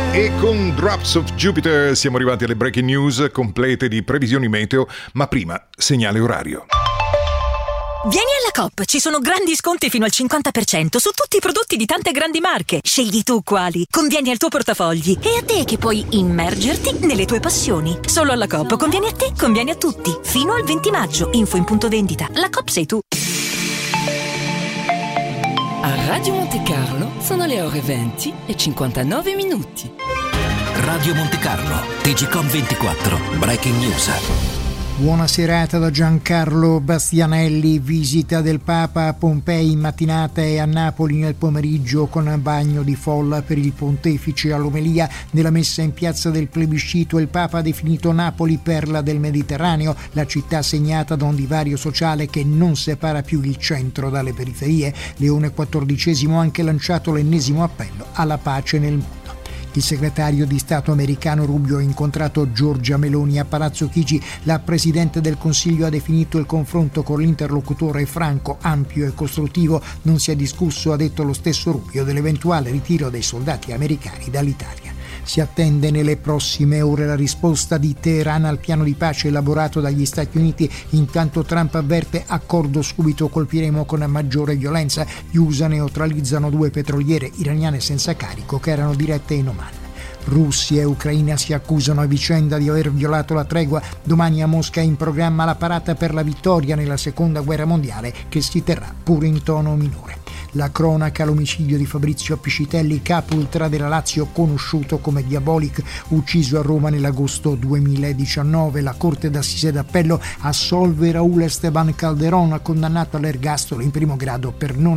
E con Drops of Jupiter siamo arrivati alle breaking news complete di previsioni meteo, ma prima segnale orario. Vieni alla Coop, ci sono grandi sconti fino al 50% su tutti i prodotti di tante grandi marche. Scegli tu quali, convieni al tuo portafogli e a te che puoi immergerti nelle tue passioni. Solo alla Coop convieni a te, convieni a tutti. Fino al 20 maggio, info in punto vendita. La Coop sei tu. A Radio Monte Carlo sono le ore 20 e 59 minuti. Radio Monte Carlo, TGcom 24, Breaking News. Buona serata da Giancarlo Bastianelli. Visita del Papa a Pompei in mattinata e a Napoli nel pomeriggio, con bagno di folla per il pontefice. All'omelia della messa in piazza del plebiscito il Papa ha definito Napoli perla del Mediterraneo, la città segnata da un divario sociale che non separa più il centro dalle periferie. Leone XIV ha anche lanciato l'ennesimo appello alla pace nel mondo. Il segretario di Stato americano Rubio ha incontrato Giorgia Meloni a Palazzo Chigi. La Presidente del Consiglio ha definito il confronto con l'interlocutore franco, ampio e costruttivo. Non si è discusso, ha detto lo stesso Rubio, dell'eventuale ritiro dei soldati americani dall'Italia. Si attende nelle prossime ore la risposta di Teheran al piano di pace elaborato dagli Stati Uniti. Intanto Trump avverte: accordo subito, colpiremo con maggiore violenza. Gli USA neutralizzano 2 petroliere iraniane senza carico che erano dirette in Oman. Russia e Ucraina si accusano a vicenda di aver violato la tregua. Domani a Mosca è in programma la parata per la vittoria nella seconda guerra mondiale, che si terrà pure in tono minore. La cronaca: l'omicidio di Fabrizio Piscitelli, capo ultra della Lazio, conosciuto come Diabolik, ucciso a Roma nell'agosto 2019. La Corte d'Assise d'Appello assolve Raúl Esteban Calderón, condannato all'ergastolo in primo grado per non